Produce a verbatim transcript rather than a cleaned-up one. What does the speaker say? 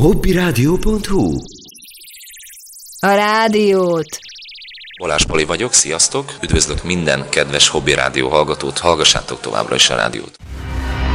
hobbiradio pont hu. A rádiót! Molás Pali vagyok, sziasztok! Üdvözlök minden kedves Hobby Rádió hallgatót, hallgassátok továbbra is a rádiót!